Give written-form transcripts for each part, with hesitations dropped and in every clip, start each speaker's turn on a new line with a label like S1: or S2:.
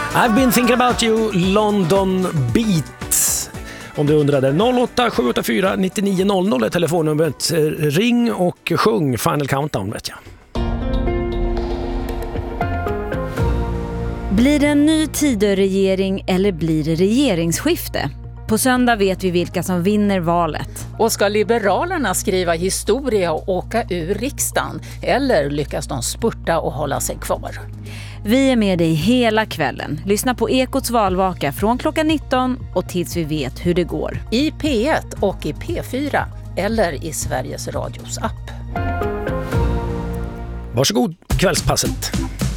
S1: I've been thinking about you, London Beat. Om du undrade, 08 784 9900 är telefonnumret. Ring och sjung Final Countdown, vet jag.
S2: Blir det en ny Tidöregering eller blir det regeringsskifte? På söndag vet vi vilka som vinner valet.
S3: Och ska Liberalerna skriva historia och åka ur riksdagen? Eller lyckas de spurta och hålla sig kvar?
S2: Vi är med dig hela kvällen. Lyssna på Ekots valvaka från klockan 19 och tills vi vet hur det går.
S3: I P1 och i P4 eller i Sveriges Radios app.
S1: Varsågod, kvällspasset.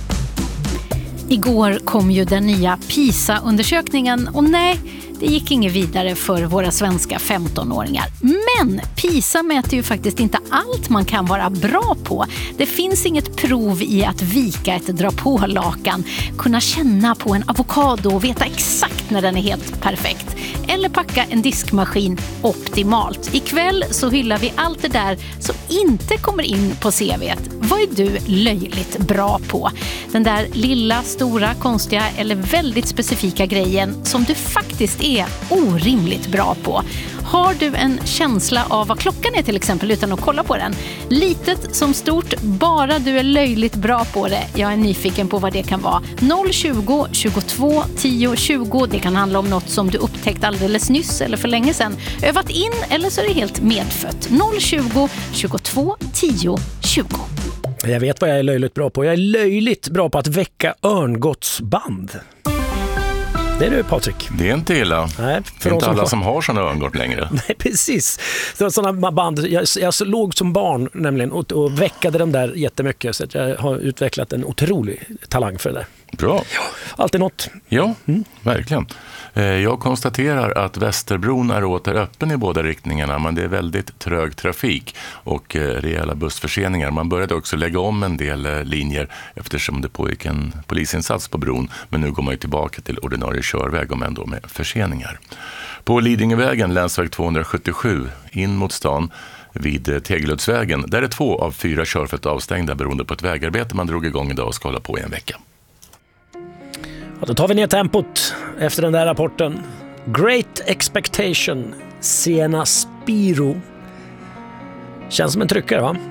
S4: Igår kom ju den nya PISA-undersökningen och nej, det gick inget vidare för våra svenska 15-åringar. Men PISA mäter ju faktiskt inte allt man kan vara bra på. Det finns inget prov i att vika ett dra på lakan, kunna känna på en avokado och veta exakt när den är helt perfekt. Eller packa en diskmaskin optimalt. Ikväll så hyllar vi allt det där som inte kommer in på CV:t. Vad är du löjligt bra på? Den där lilla, stora, konstiga eller väldigt specifika grejen som du faktiskt är orimligt bra på. Har du en känsla av vad klockan är till exempel utan att kolla på den? Litet som stort, bara du är löjligt bra på det. Jag är nyfiken på vad det kan vara. 020 22 10 20. Det kan handla om något som du upptäckt alldeles nyss eller för länge sedan. Övat in eller så är det helt medfött. 020 22 10 20.
S1: Jag vet vad jag är löjligt bra på. Jag är löjligt bra på att väcka örngottsband. Det är du, Patrik.
S5: Det är inte illa.
S1: Nej,
S5: det är inte alla som har sådana örngott längre.
S1: Nej, precis. Sådana band. Jag låg som barn nämligen och väckade dem där jättemycket. Så att jag har utvecklat en otrolig talang för det där.
S5: Bra.
S1: Ja, alltid något.
S5: Ja, verkligen. Jag konstaterar att Västerbron är åter öppen i båda riktningarna, men det är väldigt trög trafik och rejäla bussförseningar. Man började också lägga om en del linjer eftersom det pågick en polisinsats på bron, men nu går man ju tillbaka till ordinarie körväg om ändå med förseningar. På Lidingövägen, länsväg 277, in mot stan vid Tegeluddsvägen, där är 2 av 4 körfält avstängda beroende på ett vägarbete man drog igång idag och ska hålla på i en vecka.
S1: Ja, då tar vi ner tempot efter den där rapporten. Great Expectation, Sienna Spiro. Känns som en tryckare, va?